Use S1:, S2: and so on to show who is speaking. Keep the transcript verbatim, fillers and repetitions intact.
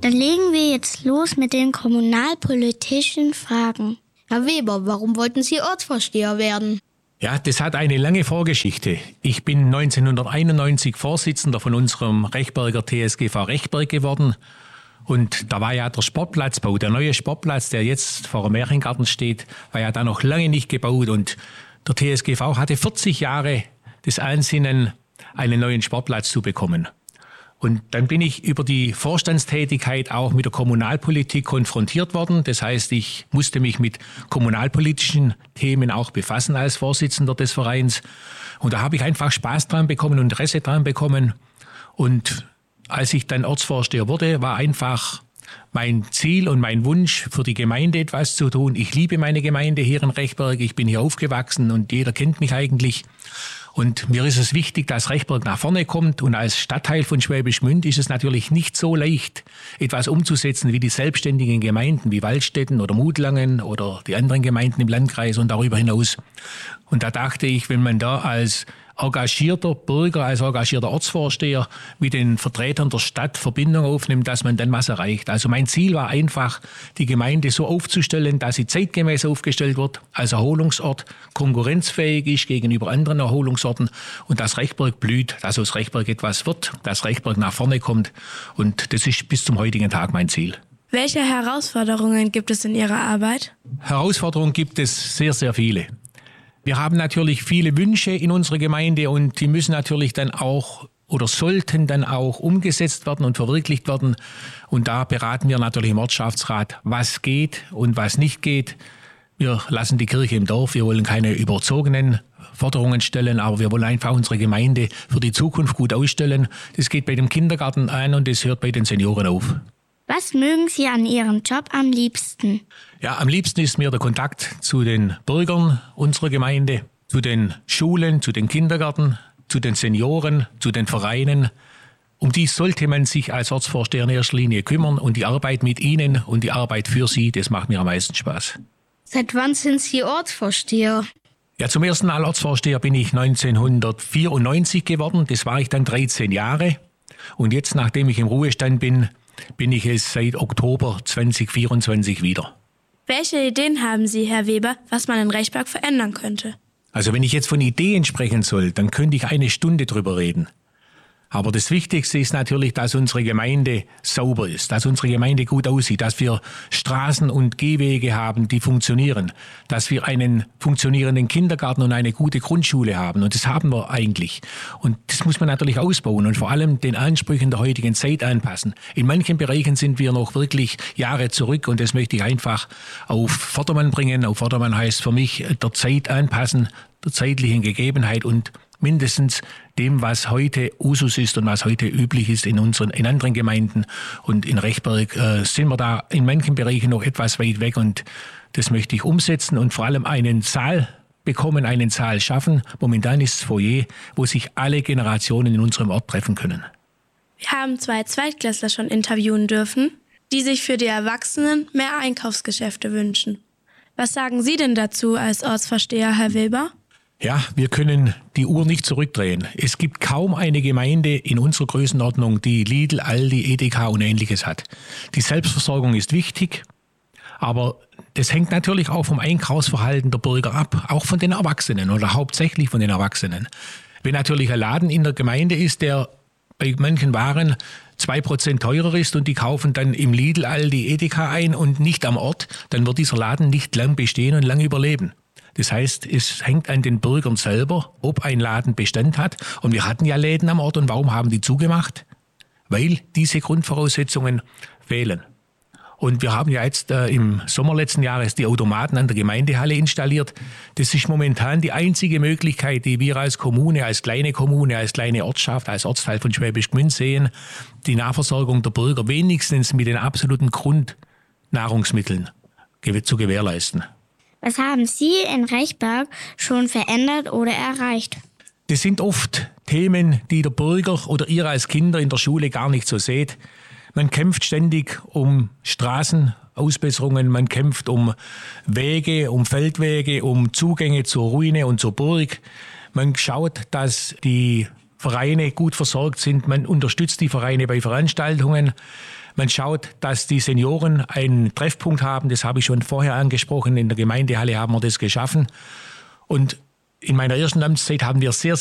S1: Dann legen wir jetzt los mit den kommunalpolitischen Fragen.
S2: Herr Weber, warum wollten Sie Ortsvorsteher werden?
S3: Ja, das hat eine lange Vorgeschichte. Ich bin neunzehnhunderteinundneunzig Vorsitzender von unserem Rechberger T S G V Rechberg geworden. Und da war ja der Sportplatzbau, der neue Sportplatz, der jetzt vor dem Märchengarten steht, war ja da noch lange nicht gebaut. Und der T S G V hatte vierzig Jahre das Ansinnen, einen neuen Sportplatz zu bekommen. Und dann bin ich über die Vorstandstätigkeit auch mit der Kommunalpolitik konfrontiert worden. Das heißt, ich musste mich mit kommunalpolitischen Themen auch befassen als Vorsitzender des Vereins. Und da habe ich einfach Spaß dran bekommen und Interesse dran bekommen. Und als ich dann Ortsvorsteher wurde, war einfach mein Ziel und mein Wunsch, für die Gemeinde etwas zu tun. Ich liebe meine Gemeinde hier in Rechberg. Ich bin hier aufgewachsen und jeder kennt mich eigentlich. Und mir ist es wichtig, dass Rechberg nach vorne kommt. Und als Stadtteil von Schwäbisch Gmünd ist es natürlich nicht so leicht, etwas umzusetzen wie die selbstständigen Gemeinden wie Waldstätten oder Mutlangen oder die anderen Gemeinden im Landkreis und darüber hinaus. Und da dachte ich, wenn man da als engagierter Bürger, als engagierter Ortsvorsteher mit den Vertretern der Stadt Verbindung aufnimmt, dass man dann was erreicht. Also mein Ziel war einfach, die Gemeinde so aufzustellen, dass sie zeitgemäß aufgestellt wird, als Erholungsort konkurrenzfähig ist gegenüber anderen Erholungsorten und dass Rechberg blüht, dass aus Rechberg etwas wird, dass Rechberg nach vorne kommt. Und das ist bis zum heutigen Tag mein Ziel.
S4: Welche Herausforderungen gibt es in Ihrer Arbeit?
S3: Herausforderungen gibt es sehr, sehr viele. Wir haben natürlich viele Wünsche in unserer Gemeinde und die müssen natürlich dann auch oder sollten dann auch umgesetzt werden und verwirklicht werden. Und da beraten wir natürlich im Ortschaftsrat, was geht und was nicht geht. Wir lassen die Kirche im Dorf, wir wollen keine überzogenen Forderungen stellen, aber wir wollen einfach unsere Gemeinde für die Zukunft gut ausstellen. Das geht bei dem Kindergarten an und das hört bei den Senioren auf.
S1: Was mögen Sie an Ihrem Job am liebsten?
S3: Ja, am liebsten ist mir der Kontakt zu den Bürgern unserer Gemeinde, zu den Schulen, zu den Kindergärten, zu den Senioren, zu den Vereinen. Um die sollte man sich als Ortsvorsteher in erster Linie kümmern und die Arbeit mit ihnen und die Arbeit für sie, das macht mir am meisten Spaß.
S2: Seit wann sind Sie Ortsvorsteher?
S3: Ja, zum ersten Mal Ortsvorsteher bin ich neunzehnhundertvierundneunzig geworden. Das war ich dann dreizehn Jahre. Und jetzt, nachdem ich im Ruhestand bin, bin ich es seit Oktober zweitausendvierundzwanzig wieder.
S4: Welche Ideen haben Sie, Herr Weber, was man in Rechberg verändern könnte?
S3: Also wenn ich jetzt von Ideen sprechen soll, dann könnte ich eine Stunde drüber reden. Aber das Wichtigste ist natürlich, dass unsere Gemeinde sauber ist, dass unsere Gemeinde gut aussieht, dass wir Straßen und Gehwege haben, die funktionieren, dass wir einen funktionierenden Kindergarten und eine gute Grundschule haben. Und das haben wir eigentlich. Und das muss man natürlich ausbauen und vor allem den Ansprüchen der heutigen Zeit anpassen. In manchen Bereichen sind wir noch wirklich Jahre zurück und das möchte ich einfach auf Vordermann bringen. Auf Vordermann heißt für mich der Zeit anpassen, der zeitlichen Gegebenheit und mindestens dem, was heute Usus ist und was heute üblich ist in unseren, in anderen Gemeinden. Und in Rechberg äh, sind wir da in manchen Bereichen noch etwas weit weg und das möchte ich umsetzen und vor allem einen Saal bekommen, einen Saal schaffen. Momentan ist das Foyer, wo sich alle Generationen in unserem Ort treffen können.
S4: Wir haben zwei Zweitklässler schon interviewen dürfen, die sich für die Erwachsenen mehr Einkaufsgeschäfte wünschen. Was sagen Sie denn dazu als Ortsvorsteher, Herr Weber?
S3: Ja, wir können die Uhr nicht zurückdrehen. Es gibt kaum eine Gemeinde in unserer Größenordnung, die Lidl, Aldi, Edeka und Ähnliches hat. Die Selbstversorgung ist wichtig, aber das hängt natürlich auch vom Einkaufsverhalten der Bürger ab, auch von den Erwachsenen oder hauptsächlich von den Erwachsenen. Wenn natürlich ein Laden in der Gemeinde ist, der bei manchen Waren zwei Prozent teurer ist und die kaufen dann im Lidl, Aldi, Edeka ein und nicht am Ort, dann wird dieser Laden nicht lang bestehen und lang überleben. Das heißt, es hängt an den Bürgern selber, ob ein Laden Bestand hat. Und wir hatten ja Läden am Ort und warum haben die zugemacht? Weil diese Grundvoraussetzungen fehlen. Und wir haben ja jetzt äh, im Sommer letzten Jahres die Automaten an der Gemeindehalle installiert. Das ist momentan die einzige Möglichkeit, die wir als Kommune, als kleine Kommune, als kleine Ortschaft, als Ortsteil von Schwäbisch Gmünd sehen, die Nahversorgung der Bürger wenigstens mit den absoluten Grundnahrungsmitteln zu gewährleisten.
S1: Was haben Sie in Rechberg schon verändert oder erreicht?
S3: Das sind oft Themen, die der Bürger oder ihr als Kinder in der Schule gar nicht so seht. Man kämpft ständig um Straßenausbesserungen, man kämpft um Wege, um Feldwege, um Zugänge zur Ruine und zur Burg. Man schaut, dass die Vereine gut versorgt sind, man unterstützt die Vereine bei Veranstaltungen. Man schaut, dass die Senioren einen Treffpunkt haben. Das habe ich schon vorher angesprochen. In der Gemeindehalle haben wir das geschaffen. Und in meiner ersten Amtszeit haben wir sehr,